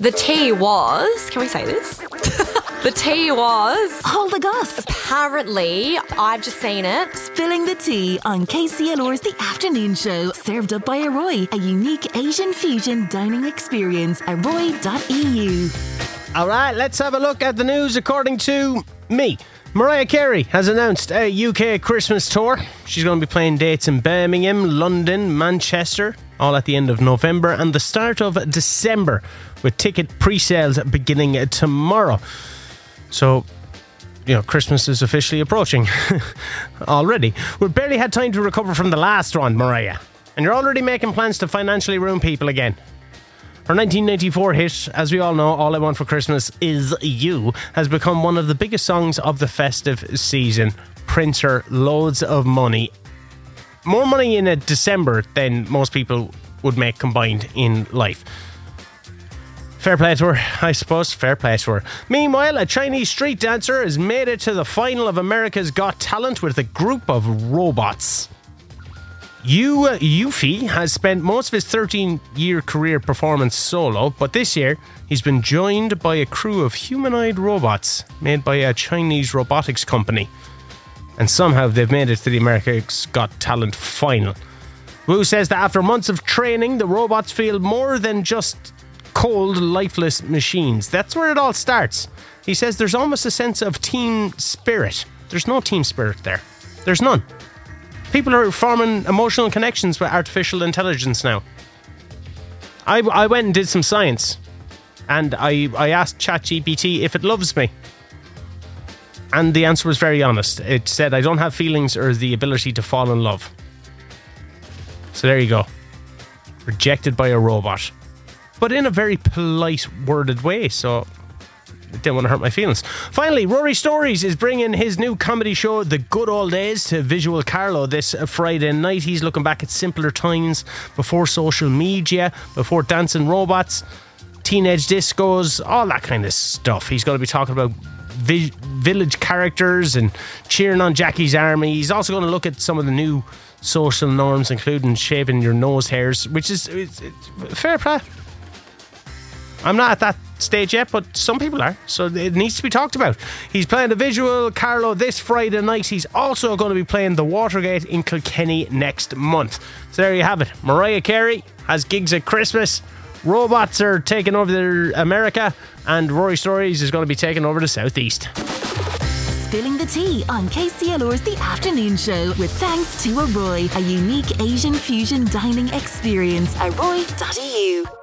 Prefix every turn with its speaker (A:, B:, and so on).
A: The tea was... Can we say this? The tea was...
B: Hold the goss.
A: Apparently, I've just seen it.
B: Spilling the tea on KCLR's The Afternoon Show. Served up by Arroy, a unique Asian fusion dining experience. Arroy.eu.
C: All right, let's have a look at the news according to me. Mariah Carey has announced a UK Christmas tour. She's going to be playing dates in Birmingham, London, Manchester, all at the end of November and the start of December, with ticket pre-sales beginning tomorrow. So, Christmas is officially approaching already. We've barely had time to recover from the last one, Mariah, and you're already making plans to financially ruin people again. Her 1994 hit, as we all know, All I Want for Christmas Is You, has become one of the biggest songs of the festive season. Prints her loads of money. More money in a December than most people would make combined in life. Fair play to her, I suppose. Fair play to her. Meanwhile, a Chinese street dancer has made it to the final of America's Got Talent with a group of robots. Yuffie has spent most of his 13-year career performing solo, but this year he's been joined by a crew of humanoid robots made by a Chinese robotics company. And somehow they've made it to the America's Got Talent final. Wu says that after months of training, the robots feel more than just cold, lifeless machines. That's where it all starts. He says there's almost a sense of team spirit. There's no team spirit there. There's none. People are forming emotional connections with artificial intelligence now. I went and did some science, and I asked ChatGPT if it loves me. And the answer was very honest. It said, I don't have feelings or the ability to fall in love. So there you go. Rejected by a robot. But in a very polite, worded way, so I didn't want to hurt my feelings. Finally, Rory Stories is bringing his new comedy show, The Good Old Days, to Visual Carlow this Friday night. He's looking back at simpler times, before social media, before dancing robots, teenage discos, all that kind of stuff. He's going to be talking about village characters and cheering on Jackie's Army. He's also going to look at some of the new social norms, including shaving your nose hairs, which is it's fair play. I'm not at that stage yet, but some people are, so it needs to be talked about. He's playing the Visual Carlow this Friday night. He's also going to be playing the Watergate in Kilkenny next month. So there you have it. Mariah Carey has gigs at Christmas. Robots are taking over America, and Rory Stories is going to be taking over the Southeast.
B: Spilling the tea on KCLR's The Afternoon Show with thanks to Arroy, a unique Asian fusion dining experience. Arroy.eu.